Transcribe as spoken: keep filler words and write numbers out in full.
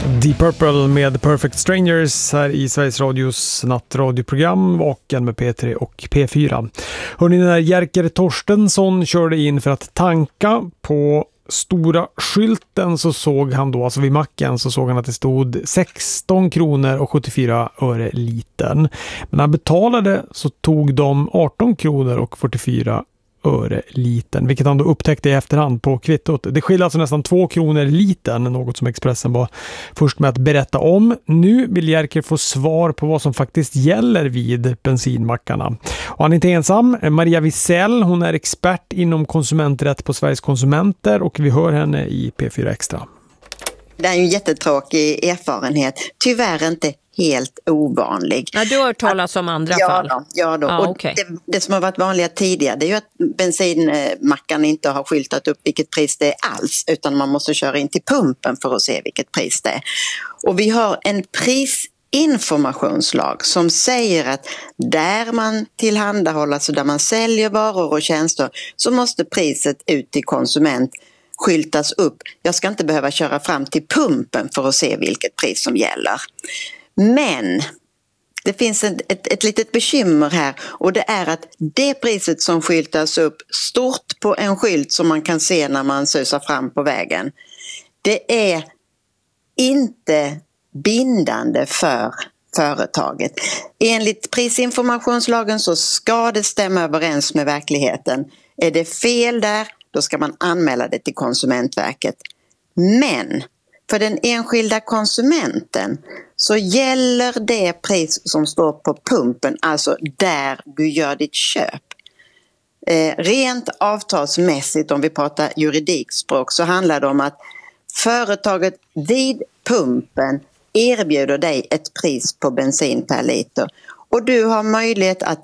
Deep Purple med Perfect Strangers här i Sveriges Radios nattradioprogram och M P tre och P fyra. Hörrni, när Jerker Torstensson körde in för att tanka på stora skylten så såg han då, alltså vid macken så såg han att det stod sexton kronor och sjuttiofyra öre litern. Men när han betalade så tog de arton kronor och fyrtiofyra öre litern, vilket han då upptäckte i efterhand på kvittot. Det skiljer alltså nästan två kronor litern, något som Expressen var först med att berätta om. Nu vill Jerker få svar på vad som faktiskt gäller vid bensinmackarna. Och han är inte ensam. Maria Wisell, hon är expert inom konsumenträtt på Sveriges konsumenter och vi hör henne i P fyra Extra. Det är ju en jättetråkig erfarenhet. Tyvärr inte helt ovanlig. Ja, du har hört talas om andra ja, fall? Då, ja, då. Ah, och okay. det, det som har varit vanliga tidigare det är ju att bensinmackan inte har skyltat upp vilket pris det är alls, utan man måste köra in till pumpen för att se vilket pris det är. Och vi har en prisinformationslag som säger att där man tillhandahåller, alltså där man säljer varor och tjänster, så måste priset ut till konsument skyltas upp. Jag ska inte behöva köra fram till pumpen för att se vilket pris som gäller. Men det finns ett, ett, ett litet bekymmer här, och det är att det priset som skyltas upp stort på en skylt som man kan se när man susar fram på vägen, det är inte bindande för företaget. Enligt prisinformationslagen så ska det stämma överens med verkligheten. Är det fel där, då ska man anmäla det till Konsumentverket. Men för den enskilda konsumenten så gäller det pris som står på pumpen, alltså där du gör ditt köp. Eh, rent avtalsmässigt, om vi pratar juridikspråk, så handlar det om att företaget vid pumpen erbjuder dig ett pris på bensin per liter. Och du har möjlighet att